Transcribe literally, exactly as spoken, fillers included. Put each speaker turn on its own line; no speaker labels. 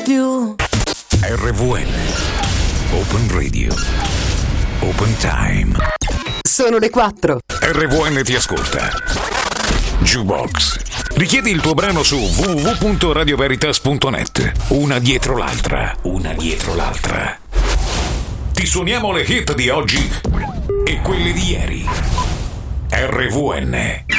più.
R V N Open Radio Open Time.
Sono le quattro.
R V N ti ascolta. Jukebox. Richiedi il tuo brano su w w w punto radio veritas punto net. Una dietro l'altra, una dietro l'altra. Ti suoniamo le hit di oggi e quelle di ieri. R V N.